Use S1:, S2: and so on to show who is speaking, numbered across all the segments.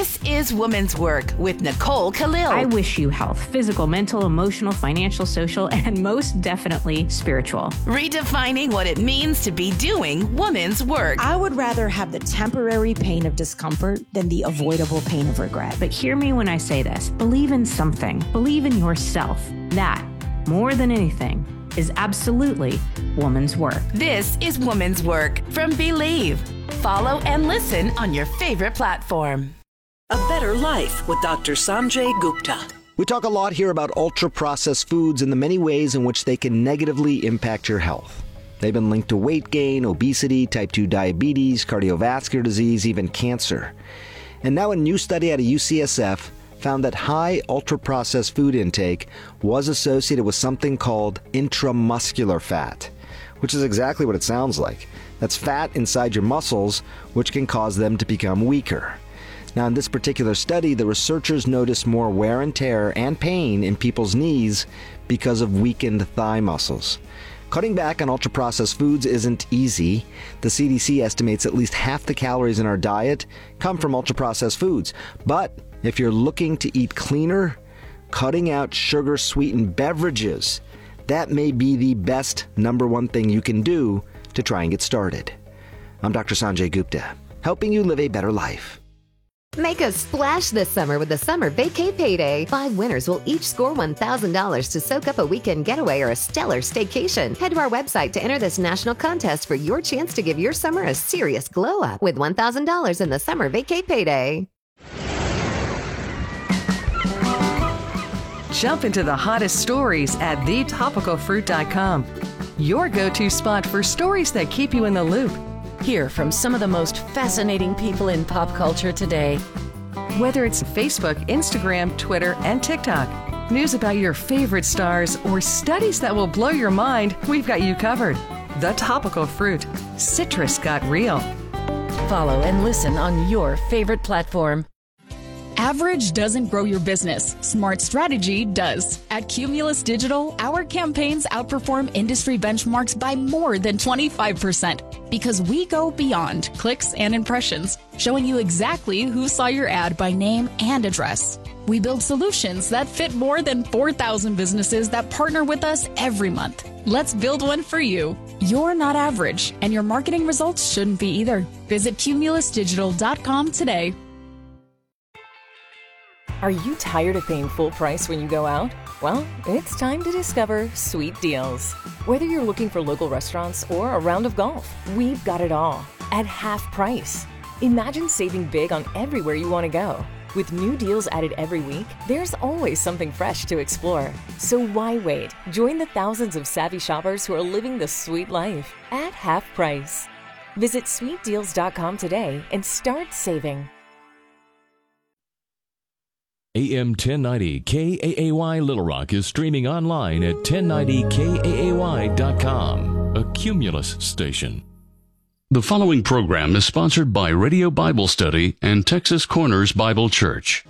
S1: This is Woman's Work with Nicole Khalil.
S2: I wish you health, physical, mental, emotional, financial, social, and most definitely spiritual.
S1: Redefining what it means to be doing woman's work.
S3: I would rather have the temporary pain of discomfort than the avoidable pain of regret.
S2: But hear me when I say this. Believe in something. Believe in yourself. That, more than anything, is absolutely woman's work.
S1: This is Woman's Work from Believe. Follow and listen on your favorite platform.
S4: A Better Life with Dr. Sanjay Gupta.
S5: We talk a lot here about ultra-processed foods and the many ways in which they can negatively impact your health. They've been linked to weight gain, obesity, type 2 diabetes, cardiovascular disease, even cancer. And now a new study out of UCSF found that high ultra-processed food intake was associated with something called intramuscular fat, which is exactly what it sounds like. That's fat inside your muscles, which can cause them to become weaker. Now, in this particular study, the researchers noticed more wear and tear and pain in people's knees because of weakened thigh muscles. Cutting back on ultra-processed foods isn't easy. The CDC estimates at least half the calories in our diet come from ultra-processed foods. But if you're looking to eat cleaner, cutting out sugar-sweetened beverages, that may be the best number one thing you can do to try and get started. I'm Dr. Sanjay Gupta, helping you live a better life.
S6: Make a splash this summer with the Summer Vacay Payday. 5 winners will each score $1,000 to soak up a weekend getaway or a stellar staycation. Head to our website to enter this national contest for your chance to give your summer a serious glow up with $1,000 in the Summer Vacay Payday.
S7: Jump into the hottest stories at thetopicalfruit.com. Your go-to spot for stories that keep you in the loop.
S1: Hear from some of the most fascinating people in pop culture today.
S7: Whether it's Facebook, Instagram, Twitter, and TikTok, news about your favorite stars, or studies that will blow your mind, we've got you covered. The Topical Fruit. Citrus got real.
S1: Follow and listen on your favorite platform.
S8: Average doesn't grow your business. Smart strategy does. At Cumulus Digital, our campaigns outperform industry benchmarks by more than 25% because we go beyond clicks and impressions, showing you exactly who saw your ad by name and address. We build solutions that fit more than 4,000 businesses that partner with us every month. Let's build one for you. You're not average, and your marketing results shouldn't be either. Visit cumulusdigital.com today.
S9: Are you tired of paying full price when you go out? Well, it's time to discover Sweet Deals. Whether you're looking for local restaurants or a round of golf, we've got it all at half price. Imagine saving big on everywhere you want to go. With new deals added every week, there's always something fresh to explore. So why wait? Join the thousands of savvy shoppers who are living the sweet life at half price. Visit sweetdeals.com today and start saving.
S10: AM 1090 KAAY Little Rock is streaming online at 1090KAAY.com, a Cumulus station.
S11: The following program is sponsored by Radio Bible Study and Texas Corners Bible Church.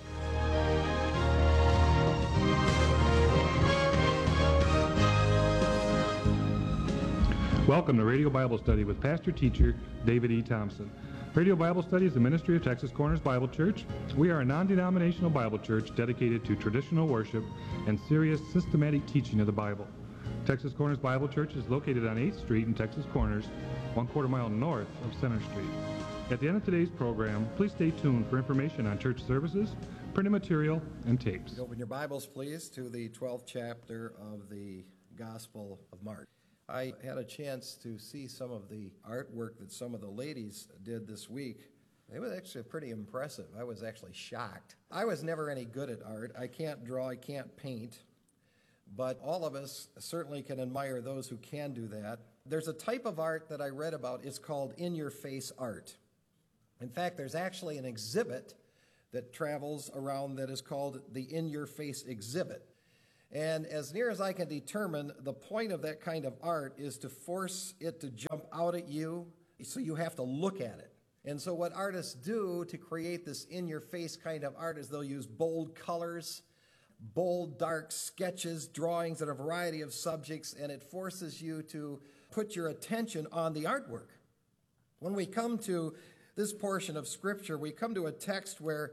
S12: Welcome to Radio Bible Study with Pastor Teacher David E. Thompson. Radio Bible Study is the ministry of Texas Corners Bible Church. We are a non-denominational Bible church dedicated to traditional worship and serious systematic teaching of the Bible. Texas Corners Bible Church is located on 8th Street in Texas Corners, 1/4 mile north of Center Street. At the end of today's program, please stay tuned for information on church services, printed material, and tapes.
S13: Open your Bibles, please, to the 12th chapter of the Gospel of Mark. I had a chance to see some of the artwork that some of the ladies did this week. It was actually pretty impressive. I was actually shocked. I was never any good at art. I can't draw, I can't paint, but all of us certainly can admire those who can do that. There's a type of art that I read about. It's called in-your-face art. In fact, there's actually an exhibit that travels around that is called the In-Your-Face exhibit. And as near as I can determine, the point of that kind of art is to force it to jump out at you, so you have to look at it. And so what artists do to create this in-your-face kind of art is they'll use bold colors, bold, dark sketches, drawings on a variety of subjects, and it forces you to put your attention on the artwork. When we come to this portion of Scripture, we come to a text where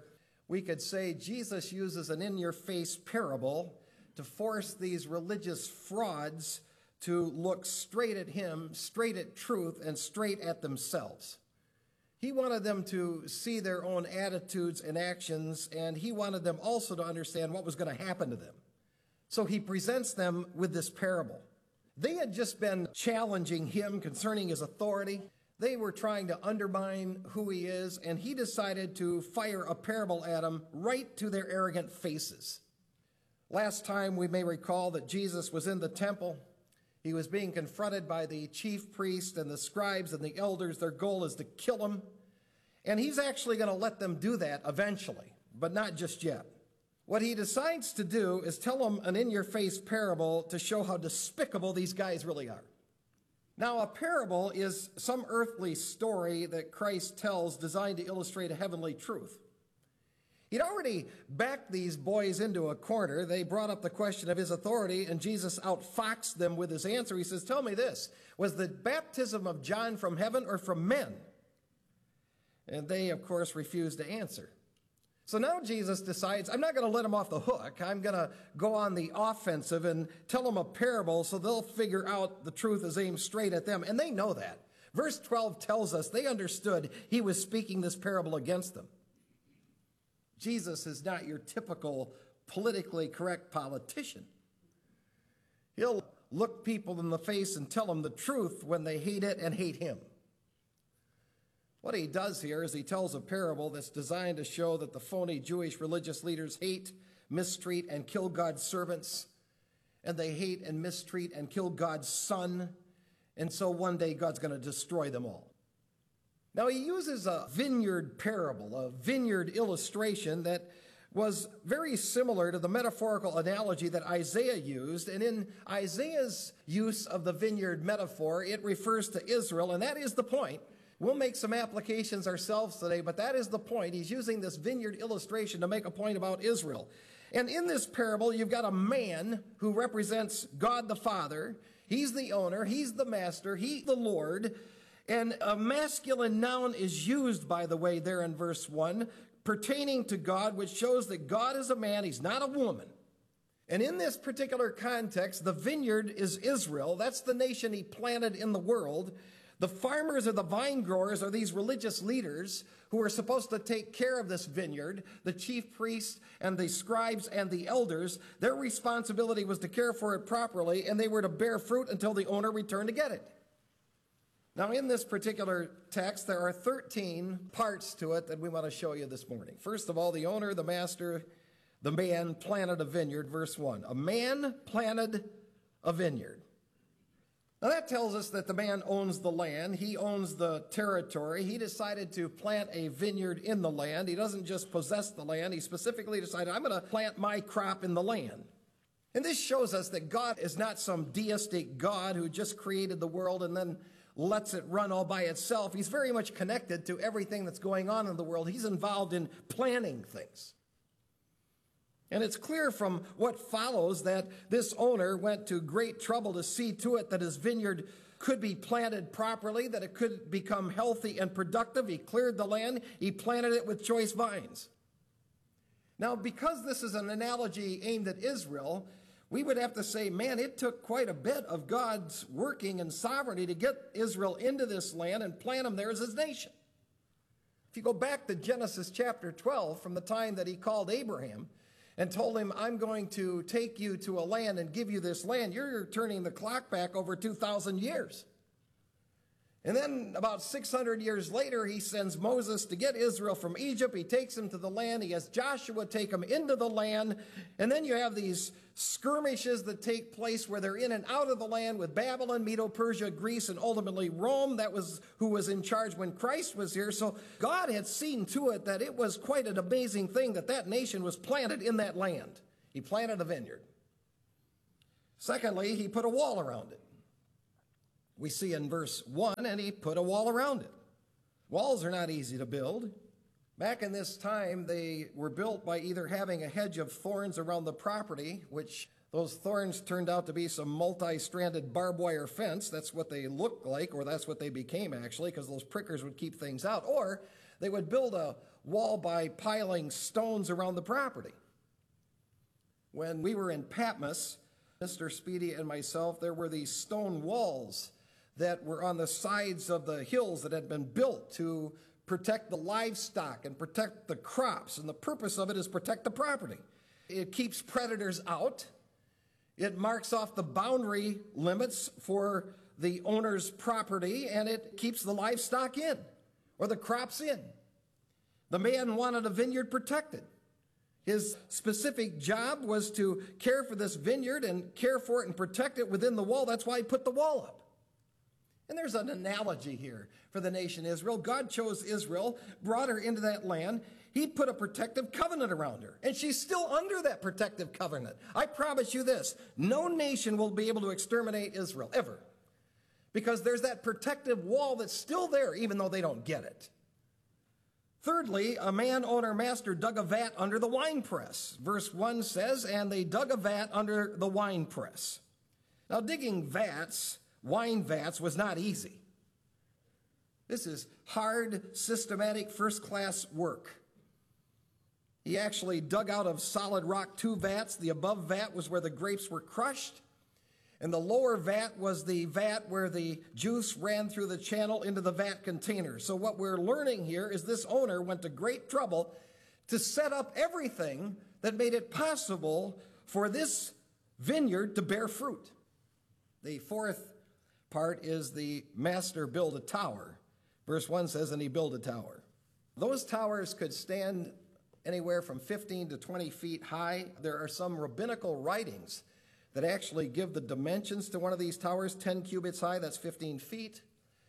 S13: We could say Jesus uses an in-your-face parable to force these religious frauds to look straight at him, straight at truth, and straight at themselves. He wanted them to see their own attitudes and actions, and he wanted them also to understand what was going to happen to them. So he presents them with this parable. They had just been challenging him concerning his authority. They were trying to undermine who he is, and he decided to fire a parable at them right to their arrogant faces. Last time, we may recall that Jesus was in the temple. He was being confronted by the chief priest and the scribes and the elders. Their goal is to kill him. And he's actually going to let them do that eventually, but not just yet. What he decides to do is tell them an in-your-face parable to show how despicable these guys really are. Now, a parable is some earthly story that Christ tells designed to illustrate a heavenly truth. He'd already backed these boys into a corner. They brought up the question of his authority, and Jesus outfoxed them with his answer. He says, tell me this, was the baptism of John from heaven or from men? And they, of course, refused to answer. So now Jesus decides, I'm not going to let them off the hook. I'm going to go on the offensive and tell them a parable so they'll figure out the truth is aimed straight at them. And they know that. Verse 12 tells us they understood he was speaking this parable against them. Jesus is not your typical politically correct politician. He'll look people in the face and tell them the truth when they hate it and hate him. What he does here is he tells a parable that's designed to show that the phony Jewish religious leaders hate, mistreat, and kill God's servants, and they hate and mistreat and kill God's son, and so one day God's going to destroy them all. Now he uses a vineyard parable, a vineyard illustration that was very similar to the metaphorical analogy that Isaiah used, and in Isaiah's use of the vineyard metaphor, it refers to Israel, and that is the point. We'll make some applications ourselves today, but that is the point. He's using this vineyard illustration to make a point about Israel. And in this parable, you've got a man who represents God the Father. He's the owner. He's the master. He's the Lord. And a masculine noun is used, by the way, there in verse 1, pertaining to God, which shows that God is a man. He's not a woman. And in this particular context, the vineyard is Israel. That's the nation he planted in the world. The farmers or the vine growers are these religious leaders who are supposed to take care of this vineyard. The chief priests and the scribes and the elders, their responsibility was to care for it properly, and they were to bear fruit until the owner returned to get it. Now, in this particular text, there are 13 parts to it that we want to show you this morning. First of all, the owner, the master, the man planted a vineyard, verse 1. A man planted a vineyard. Now that tells us that the man owns the land. He owns the territory. He decided to plant a vineyard in the land. He doesn't just possess the land. He specifically decided, I'm going to plant my crop in the land. And this shows us that God is not some deistic God who just created the world and then lets it run all by itself. He's very much connected to everything that's going on in the world. He's involved in planning things. And it's clear from what follows that this owner went to great trouble to see to it that his vineyard could be planted properly, that it could become healthy and productive. He cleared the land. He planted it with choice vines. Now, because this is an analogy aimed at Israel, we would have to say, man, it took quite a bit of God's working and sovereignty to get Israel into this land and plant them there as his nation. If you go back to Genesis chapter 12, from the time that he called Abraham and told him, I'm going to take you to a land and give you this land, you're turning the clock back over 2,000 years. And then about 600 years later, he sends Moses to get Israel from Egypt. He takes him to the land. He has Joshua take him into the land. And then you have these skirmishes that take place where they're in and out of the land with Babylon, Medo-Persia, Greece, and ultimately Rome. That was who was in charge when Christ was here. So God had seen to it that it was quite an amazing thing that that nation was planted in that land. He planted a vineyard. Secondly, he put a wall around it. We see in verse 1, and he put a wall around it. Walls are not easy to build. Back in this time, they were built by either having a hedge of thorns around the property, which those thorns turned out to be some multi-stranded barbed wire fence. That's what they looked like, or that's what they became, actually, because those prickers would keep things out. Or They would build a wall by piling stones around the property. When we were in Patmos, Mr. Speedy and myself, there were these stone walls that were on the sides of the hills that had been built to protect the livestock and protect the crops. And the purpose of it is protect the property. It keeps predators out. It marks off the boundary limits for the owner's property, and it keeps the livestock in, or the crops in. The man wanted a vineyard protected. His specific job was to care for this vineyard and care for it and protect it within the wall. That's why he put the wall up. And there's an analogy here for the nation Israel. God chose Israel, brought her into that land. He put a protective covenant around her, and she's still under that protective covenant. I promise you this, no nation will be able to exterminate Israel, ever, because there's that protective wall that's still there, even though they don't get it. Thirdly, a man, owner, master dug a vat under the winepress. Verse 1 says, and they dug a vat under the winepress. Now, digging vats, wine vats, was not easy. This is hard, systematic, first-class work. He actually dug out of solid rock 2 vats. The above vat was where the grapes were crushed, and the lower vat was the vat where the juice ran through the channel into the vat container. So what we're learning here is this owner went to great trouble to set up everything that made it possible for this vineyard to bear fruit. The fourth part is the master build a tower. Verse 1 says, and he built a tower. Those towers could stand anywhere from 15 to 20 feet high. There are some rabbinical writings that actually give the dimensions to one of these towers. 10 cubits high, that's 15 feet.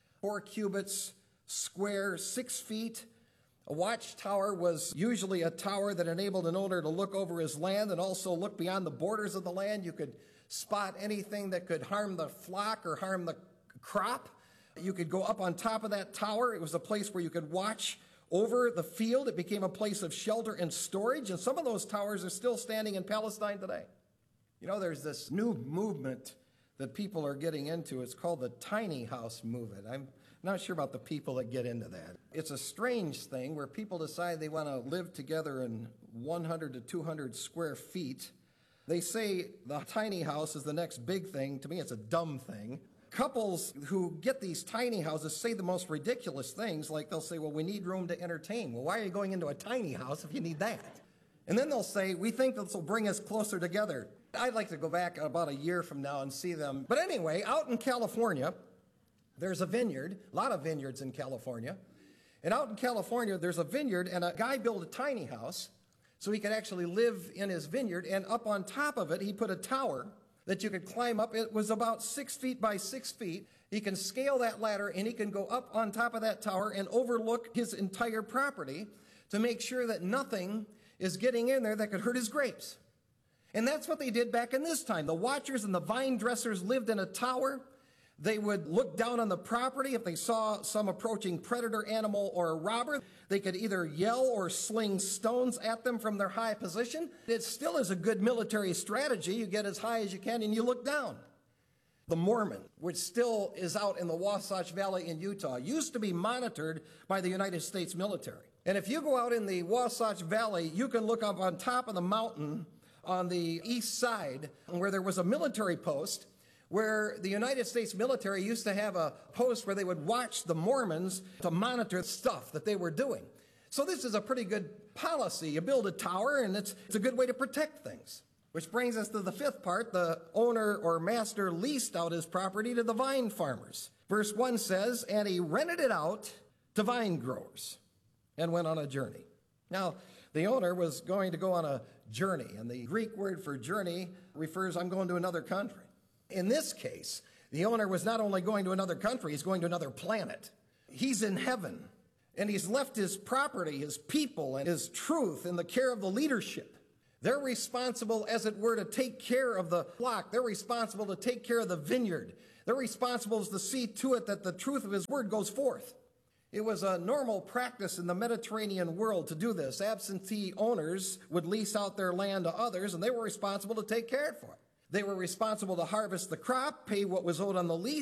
S13: 4 cubits square, 6 feet. A watchtower was usually a tower that enabled an owner to look over his land and also look beyond the borders of the land. You could spot anything that could harm the flock or harm the crop. You could go up on top of that tower. It was a place where you could watch over the field. It became a place of shelter and storage, and some of those towers are still standing in Palestine today. You know, there's this new movement that people are getting into. It's called the tiny house movement. I'm not sure about the people that get into that. It's a strange thing where people decide they want to live together in 100 to 200 square feet. They say the tiny house is the next big thing. To me, it's a dumb thing. Couples who get these tiny houses say the most ridiculous things, like they'll say, well, we need room to entertain. Well, why are you going into a tiny house if you need that? And then they'll say, we think this will bring us closer together. I'd like to go back about a year from now and see them. But anyway, out in California, there's a vineyard, a lot of vineyards in California. And out in California, there's a vineyard, and a guy built a tiny house so he could actually live in his vineyard. And up on top of it, he put a tower that you could climb up. It was about 6 feet by 6 feet. He can scale that ladder, and he can go up on top of that tower and overlook his entire property to make sure that nothing is getting in there that could hurt his grapes. And that's what they did back in this time. The watchers and the vine dressers lived in a tower. They would look down on the property. If they saw some approaching predator animal or a robber, they could either yell or sling stones at them from their high position. It still is a good military strategy. You get as high as you can and you look down. The Mormon, which still is out in the Wasatch Valley in Utah, used to be monitored by the United States military. And if you go out in the Wasatch Valley, you can look up on top of the mountain on the east side where there was a military post where the United States military used to have a post where they would watch the Mormons to monitor stuff that they were doing. So this is a pretty good policy. You build a tower, and it's a good way to protect things. Which brings us to the fifth part. The owner or master leased out his property to the vine farmers. Verse 1 says, and he rented it out to vine growers and went on a journey. Now, the owner was going to go on a journey, and the Greek word for journey refers, I'm going to another country. In this case, the owner was not only going to another country, he's going to another planet. He's in heaven, and he's left his property, his people, and his truth in the care of the leadership. They're responsible, as it were, to take care of the flock. They're responsible to take care of the vineyard. They're responsible to see to it that the truth of his word goes forth. It was a normal practice in the Mediterranean world to do this. Absentee owners would lease out their land to others, and they were responsible to take care of it. They were responsible to harvest the crop, pay what was owed on the lease,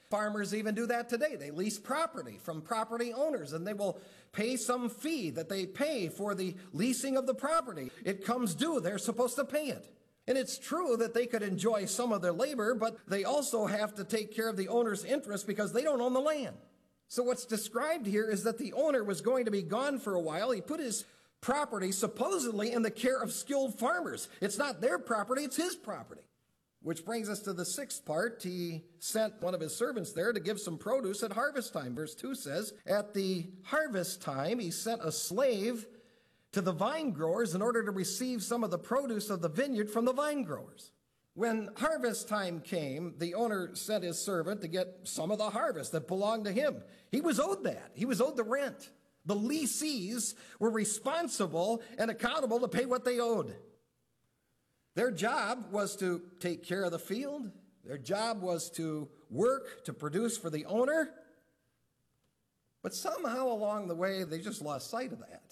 S13: Farmers even do that today. They lease property from property owners, and they will pay some fee that they pay for the leasing of the property. It comes due. They're supposed to pay it. And it's true that they could enjoy some of their labor, but they also have to take care of the owner's interest because they don't own the land. So what's described here is that the owner was going to be gone for a while. He put his property supposedly in the care of skilled farmers. It's not their property, it's his property. Which brings us to the sixth part. He sent one of his servants there to give some produce at harvest time. Verse 2 says, at the harvest time, he sent a slave to the vine growers in order to receive some of the produce of the vineyard from the vine growers. When harvest time came, the owner sent his servant to get some of the harvest that belonged to him. He was owed that. He was owed the rent. The lessees were responsible and accountable to pay what they owed. Their job was to take care of the field. Their job was to work, to produce for the owner. But somehow along the way, they just lost sight of that.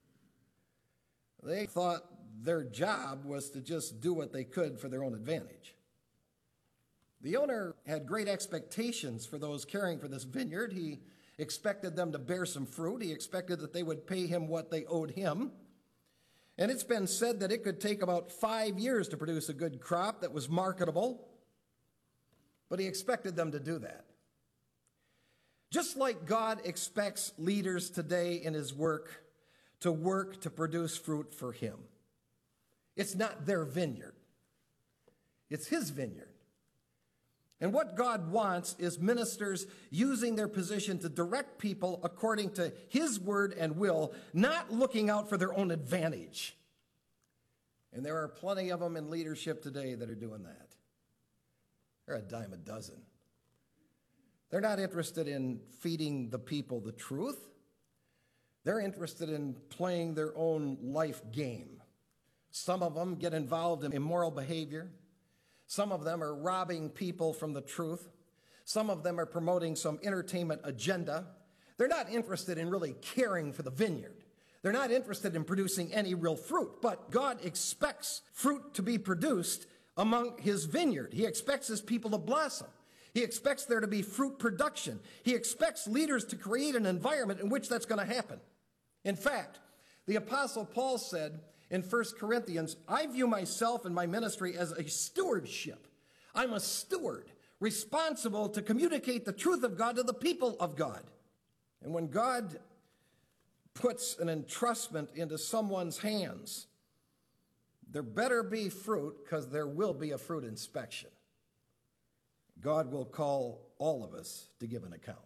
S13: They thought their job was to just do what they could for their own advantage. The owner had great expectations for those caring for this vineyard. He expected them to bear some fruit. He expected that they would pay him what they owed him. And it's been said that it could take about 5 years to produce a good crop that was marketable. But he expected them to do that. Just like God expects leaders today in his work to produce fruit for him. It's not their vineyard. It's his vineyard. And what God wants is ministers using their position to direct people according to his word and will, not looking out for their own advantage. And there are plenty of them in leadership today that are doing that. They're a dime a dozen. They're not interested in feeding the people the truth. They're interested in playing their own life game. Some of them get involved in immoral behavior. Some of them are robbing people from the truth. Some of them are promoting some entertainment agenda. They're not interested in really caring for the vineyard. They're not interested in producing any real fruit. But God expects fruit to be produced among his vineyard. He expects his people to blossom. He expects there to be fruit production. He expects leaders to create an environment in which that's going to happen. In fact, the Apostle Paul said in 1 Corinthians, I view myself and my ministry as a stewardship. I'm a steward, responsible to communicate the truth of God to the people of God. And when God puts an entrustment into someone's hands, there better be fruit, because there will be a fruit inspection. God will call all of us to give an account.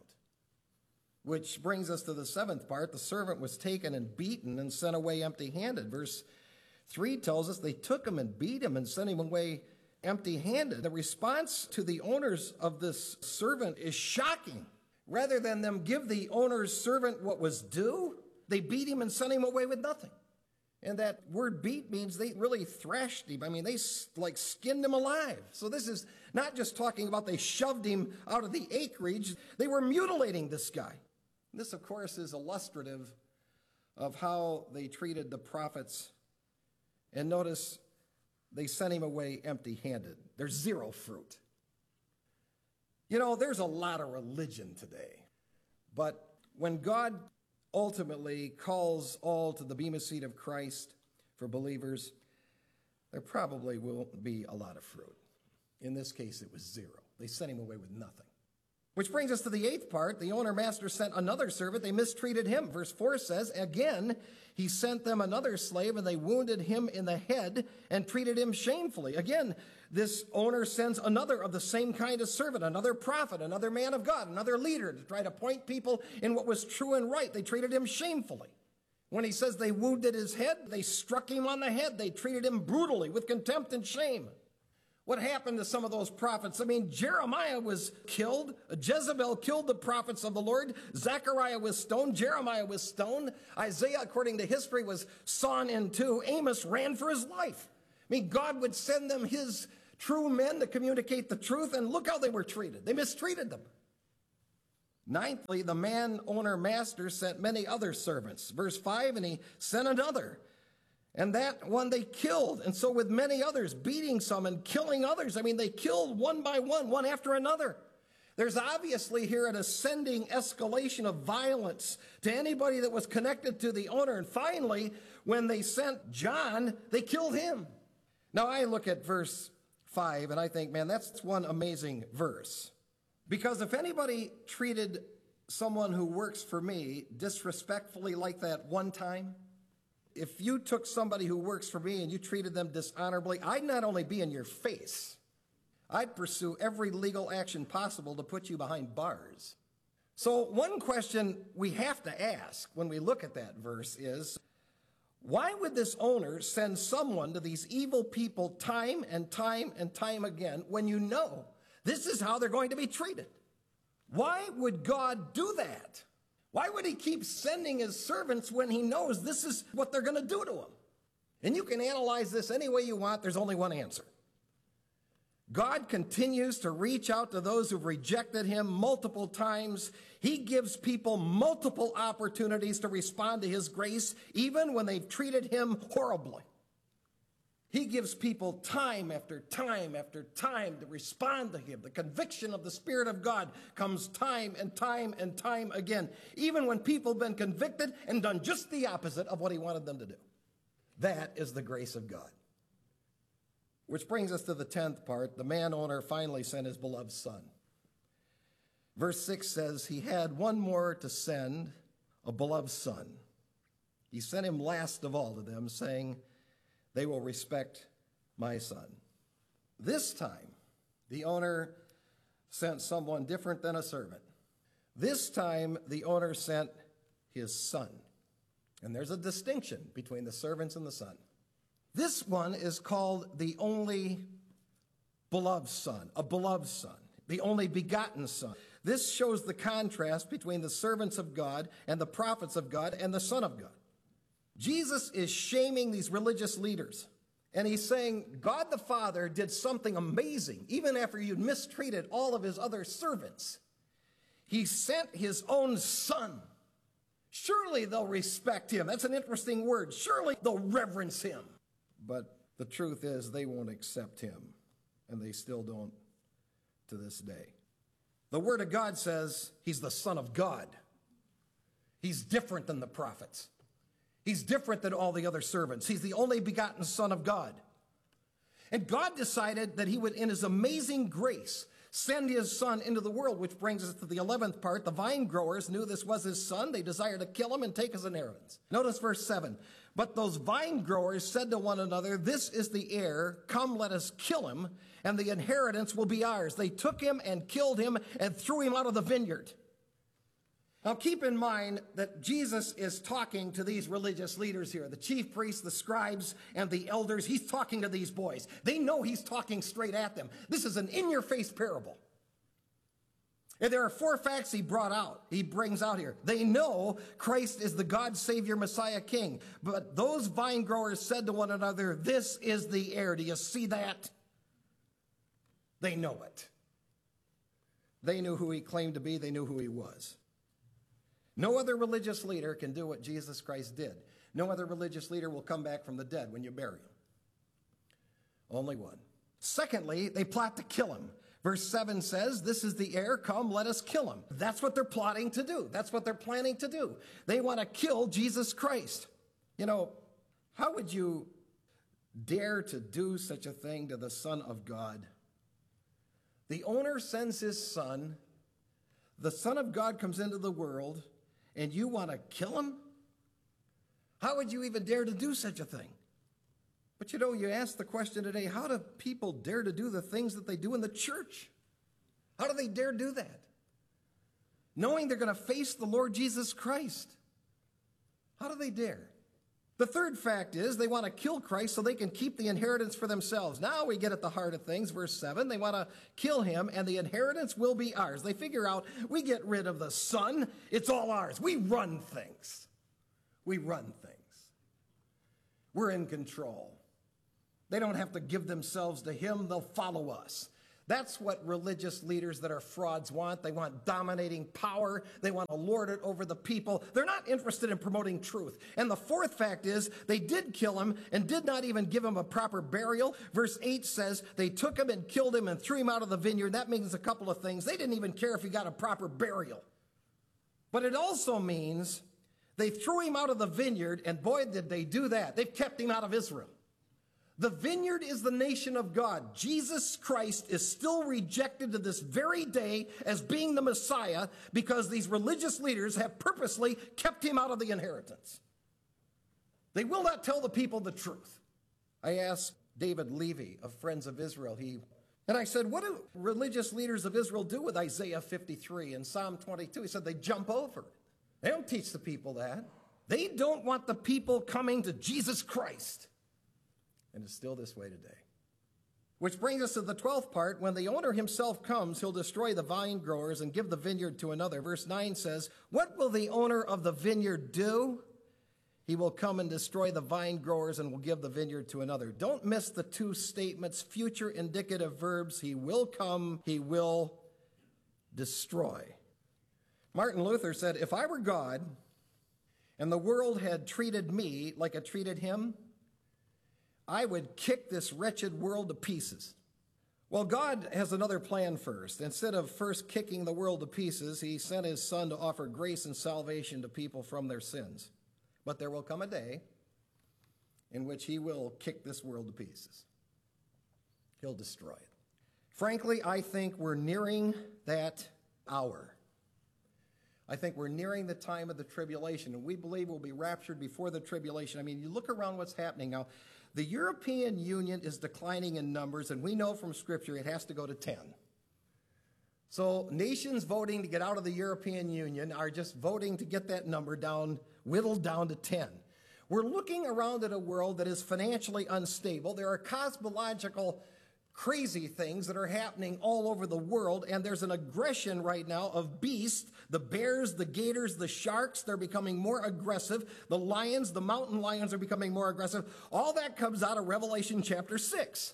S13: Which brings us to the seventh part. The servant was taken and beaten and sent away empty-handed. Verse 3 tells us they took him and beat him and sent him away empty-handed. The response to the owners of this servant is shocking. Rather than them give the owner's servant what was due, they beat him and sent him away with nothing. And that word beat means they really thrashed him. I mean, they like skinned him alive. So this is not just talking about they shoved him out of the acreage. They were mutilating this guy. This, of course, is illustrative of how they treated the prophets. And notice they sent him away empty-handed. There's zero fruit. You know, there's a lot of religion today. But when God ultimately calls all to the bema seat of Christ for believers, there probably will be a lot of fruit. In this case, it was zero. They sent him away with nothing. Which brings us to the eighth part. The owner-master sent another servant. They mistreated him. Verse 4 says, again, he sent them another slave, and they wounded him in the head and treated him shamefully. Again, this owner sends another of the same kind of servant, another prophet, another man of God, another leader to try to point people in what was true and right. They treated him shamefully. When he says they wounded his head, they struck him on the head. They treated him brutally with contempt and shame. What happened to some of those prophets? I mean, Jeremiah was killed. Jezebel killed the prophets of the Lord. Zechariah was stoned. Jeremiah was stoned. Isaiah, according to history, was sawn in two. Amos ran for his life. I mean, God would send them his true men to communicate the truth, and look how they were treated. They mistreated them. Ninthly, the man, owner, master sent many other servants. Verse 5, and he sent another. And that one they killed. And so with many others, beating some and killing others. I mean, they killed one by one after another. There's obviously here an ascending escalation of violence to anybody that was connected to the owner. And finally, when they sent John, they killed him. Now, I look at verse 5 and I think, man, that's one amazing verse. Because if anybody treated someone who works for me disrespectfully like that one time, if you took somebody who works for me and you treated them dishonorably, I'd not only be in your face, I'd pursue every legal action possible to put you behind bars. So one question we have to ask when we look at that verse is, why would this owner send someone to these evil people time and time and time again when you know this is how they're going to be treated? Why would God do that? Why would he keep sending his servants when he knows this is what they're going to do to him? And you can analyze this any way you want. There's only one answer. God continues to reach out to those who've rejected him multiple times. He gives people multiple opportunities to respond to his grace, even when they've treated him horribly. He gives people time after time after time to respond to him. The conviction of the Spirit of God comes time and time and time again, even when people have been convicted and done just the opposite of what he wanted them to do. That is the grace of God. Which brings us to the 10th part. The man owner finally sent his beloved son. Verse 6 says, he had one more to send, a beloved son. He sent him last of all to them, saying, they will respect my son. This time, the owner sent someone different than a servant. This time, the owner sent his son. And there's a distinction between the servants and the son. This one is called the only beloved son, a beloved son, the only begotten son. This shows the contrast between the servants of God and the prophets of God and the Son of God. Jesus is shaming these religious leaders, and he's saying God the Father did something amazing, even after you'd mistreated all of his other servants. He sent his own son. Surely they'll respect him. That's an interesting word. Surely they'll reverence him. But the truth is they won't accept him, and they still don't to this day. The Word of God says he's the Son of God. He's different than the prophets. He's different than all the other servants. He's the only begotten Son of God. And God decided that he would, in his amazing grace, send his son into the world, which brings us to the 11th part. The vine growers knew this was his son. They desired to kill him and take his inheritance. Notice verse 7. But those vine growers said to one another, this is the heir. Come, let us kill him, and the inheritance will be ours. They took him and killed him and threw him out of the vineyard. Now keep in mind that Jesus is talking to these religious leaders here, the chief priests, the scribes, and the elders. He's talking to these boys. They know he's talking straight at them. This is an in-your-face parable. And there are 4 facts he brings out here. They know Christ is the God, Savior, Messiah, King. But those vine growers said to one another, this is the heir. Do you see that? They know it. They knew who he claimed to be. They knew who he was. No other religious leader can do what Jesus Christ did. No other religious leader will come back from the dead when you bury him. Only one. Secondly, they plot to kill him. Verse 7 says, this is the heir, come, let us kill him. That's what they're plotting to do. That's what they're planning to do. They want to kill Jesus Christ. You know, how would you dare to do such a thing to the Son of God? The owner sends his son. The Son of God comes into the world, and you want to kill him? How would you even dare to do such a thing? But you know, you ask the question today, how do people dare to do the things that they do in the church? How do they dare do that? Knowing they're going to face the Lord Jesus Christ. How do they dare? The third fact is they want to kill Christ so they can keep the inheritance for themselves. Now we get at the heart of things. Verse 7, they want to kill him and the inheritance will be ours. They figure out we get rid of the son, it's all ours. We run things. We run things. We're in control. They don't have to give themselves to him, they'll follow us. That's what religious leaders that are frauds want. They want dominating power. They want to lord it over the people. They're not interested in promoting truth. And the fourth fact is they did kill him and did not even give him a proper burial. Verse 8 says they took him and killed him and threw him out of the vineyard. That means a couple of things. They didn't even care if he got a proper burial. But it also means they threw him out of the vineyard, and boy, did they do that. They've kept him out of Israel. The vineyard is the nation of God. Jesus Christ is still rejected to this very day as being the Messiah because these religious leaders have purposely kept him out of the inheritance. They will not tell the people the truth. I asked David Levy of Friends of Israel, and I said, what do religious leaders of Israel do with Isaiah 53 and Psalm 22? He said they jump over it. They don't teach the people that. They don't want the people coming to Jesus Christ. And it's still this way today. Which brings us to the 12th part. When the owner himself comes, he'll destroy the vine growers and give the vineyard to another. Verse 9 says, what will the owner of the vineyard do? He will come and destroy the vine growers and will give the vineyard to another. Don't miss the two statements, future indicative verbs. He will come, he will destroy. Martin Luther said, if I were God and the world had treated me like it treated him, I would kick this wretched world to pieces. Well, God has another plan first. Instead of first kicking the world to pieces, he sent his son to offer grace and salvation to people from their sins. But there will come a day in which he will kick this world to pieces. He'll destroy it. Frankly, I think we're nearing that hour. I think we're nearing the time of the tribulation, and we believe we'll be raptured before the tribulation. I mean, you look around what's happening now. The European Union is declining in numbers, and we know from Scripture it has to go to 10. So nations voting to get out of the European Union are just voting to get that number down, whittled down to 10. We're looking around at a world that is financially unstable. There are cosmological crazy things that are happening all over the world, and there's an aggression right now of beasts. The bears, the gators, the sharks, they're becoming more aggressive. The lions, the mountain lions are becoming more aggressive. All that comes out of Revelation chapter 6.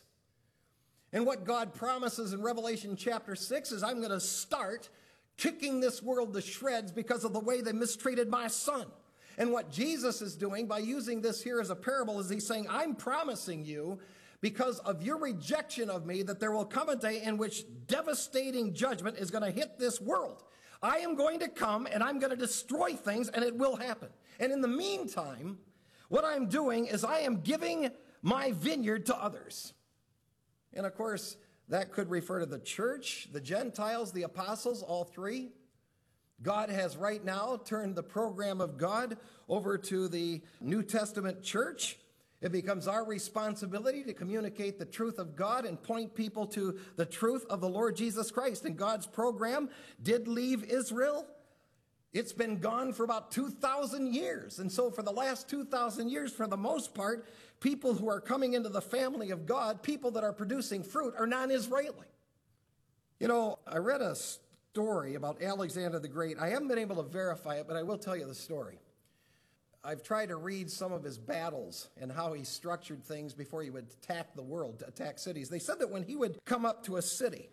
S13: And what God promises in Revelation chapter 6 is, I'm going to start kicking this world to shreds because of the way they mistreated my son. And what Jesus is doing by using this here as a parable is he's saying, I'm promising you, because of your rejection of me, that there will come a day in which devastating judgment is going to hit this world. I am going to come and I'm going to destroy things, and it will happen. And in the meantime, what I'm doing is I am giving my vineyard to others. And of course, that could refer to the church, the Gentiles, the apostles, all three. God has right now turned the program of God over to the New Testament church. It becomes our responsibility to communicate the truth of God and point people to the truth of the Lord Jesus Christ. And God's program did leave Israel. It's been gone for about 2,000 years. And so for the last 2,000 years, for the most part, people who are coming into the family of God, people that are producing fruit, are non-Israeli. You know, I read a story about Alexander the Great. I haven't been able to verify it, but I will tell you the story. I've tried to read some of his battles and how he structured things before he would attack the world, attack cities. They said that when he would come up to a city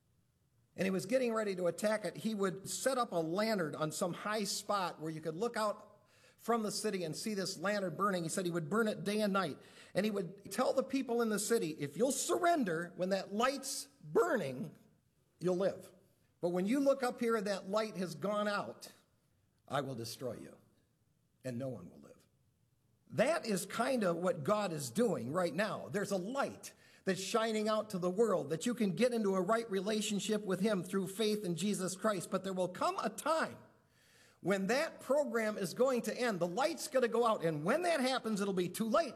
S13: and he was getting ready to attack it, he would set up a lantern on some high spot where you could look out from the city and see this lantern burning. He said he would burn it day and night. And he would tell the people in the city, if you'll surrender when that light's burning, you'll live. But when you look up here and that light has gone out, I will destroy you. And no one will live. That is kind of what God is doing right now. There's a light that's shining out to the world that you can get into a right relationship with him through faith in Jesus Christ. But there will come a time when that program is going to end. The light's going to go out. And when that happens, it'll be too late.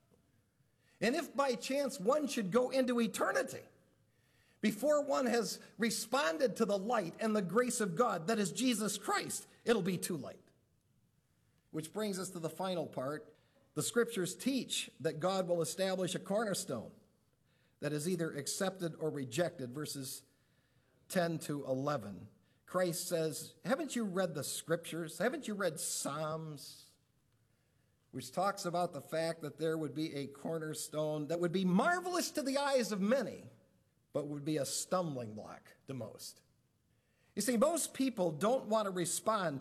S13: And if by chance one should go into eternity before one has responded to the light and the grace of God, that is Jesus Christ, it'll be too late. Which brings us to the final part. The scriptures teach that God will establish a cornerstone that is either accepted or rejected, verses 10 to 11. Christ says, haven't you read the scriptures? Haven't you read Psalms? Which talks about the fact that there would be a cornerstone that would be marvelous to the eyes of many, but would be a stumbling block to most. You see, most people don't want to respond